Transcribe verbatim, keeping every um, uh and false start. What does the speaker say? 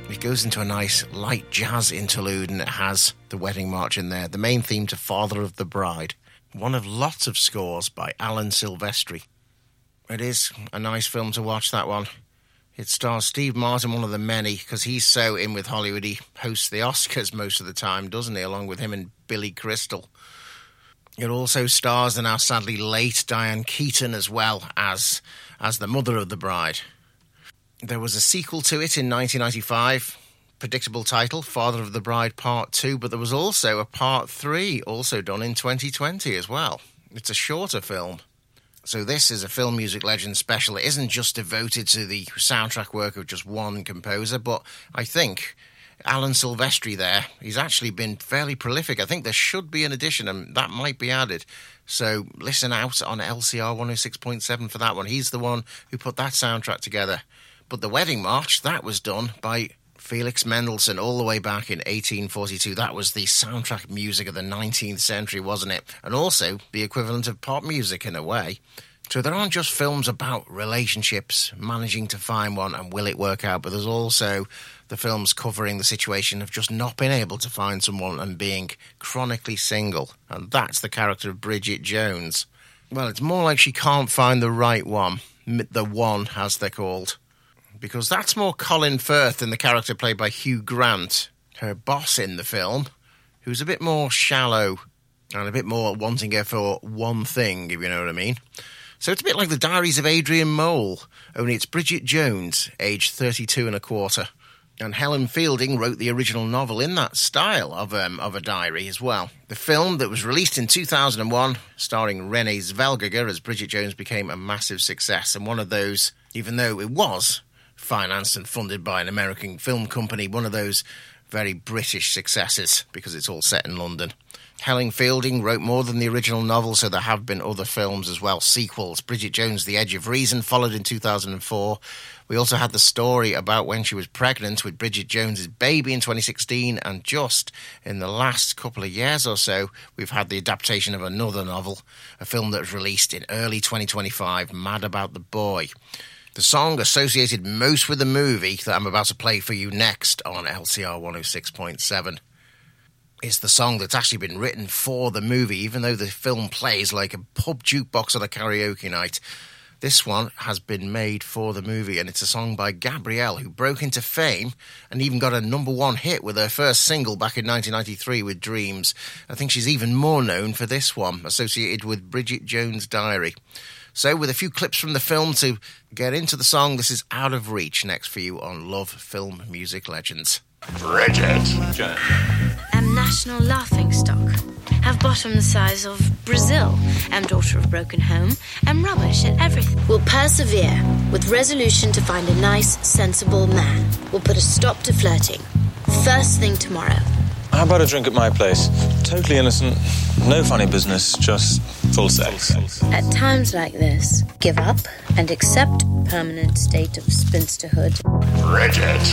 It goes into a nice light jazz interlude, and it has the wedding march in there, the main theme to Father of the Bride. One of lots of scores by Alan Silvestri. It is a nice film to watch, that one. It stars Steve Martin, one of the many, because he's so in with Hollywood. He hosts the Oscars most of the time, doesn't he, along with him and Billy Crystal. It also stars the now sadly late Diane Keaton as well as, as the mother of the bride. There was a sequel to it in nineteen ninety-five, predictable title, Father of the Bride Part two, but there was also a Part three, also done in twenty twenty as well. It's a shorter film. So this is a Film Music Legends special. It isn't just devoted to the soundtrack work of just one composer, but I think Alan Silvestri there, he's actually been fairly prolific. I think there should be an addition, and that might be added. So listen out on L C R one oh six point seven for that one. He's the one who put that soundtrack together. But the Wedding March, that was done by Felix Mendelssohn all the way back in eighteen forty-two. That was the soundtrack music of the nineteenth century, wasn't it? And also the equivalent of pop music in a way. So there aren't just films about relationships, managing to find one and will it work out, but there's also the films covering the situation of just not being able to find someone and being chronically single. And that's the character of Bridget Jones. Well, it's more like she can't find the right one. The one, as they're called. Because that's more Colin Firth than the character played by Hugh Grant, her boss in the film, who's a bit more shallow and a bit more wanting her for one thing, if you know what I mean. So it's a bit like the Diaries of Adrian Mole, only it's Bridget Jones, aged thirty-two and a quarter. And Helen Fielding wrote the original novel in that style of um, of a diary as well. The film that was released in two thousand one, starring Renée Zellweger as Bridget Jones, became a massive success. And one of those, even though it was financed and funded by an American film company, one of those very British successes, because it's all set in London. Helen Fielding wrote more than the original novel, so there have been other films as well, sequels. Bridget Jones, The Edge of Reason, followed in two thousand four. We also had the story about when she was pregnant with Bridget Jones's baby in twenty sixteen, and just in the last couple of years or so, we've had the adaptation of another novel, a film that was released in early twenty twenty-five, Mad About the Boy. The song associated most with the movie that I'm about to play for you next on L C R one oh six point seven is the song that's actually been written for the movie, even though the film plays like a pub jukebox on a karaoke night. This one has been made for the movie, and it's a song by Gabrielle, who broke into fame and even got a number one hit with her first single back in nineteen ninety-three with Dreams. I think she's even more known for this one, associated with Bridget Jones' Diary. So with a few clips from the film to get into the song, this is Out of Reach next for you on Love Film Music Legends. Bridget. Am national laughingstock. Have bottom the size of Brazil. Am daughter of broken home. Am rubbish at everything. Will persevere with resolution to find a nice, sensible man. Will put a stop to flirting. First thing tomorrow. How about a drink at my place? Totally innocent, no funny business, just full sex. At times like this, give up and accept permanent state of spinsterhood. Bridget.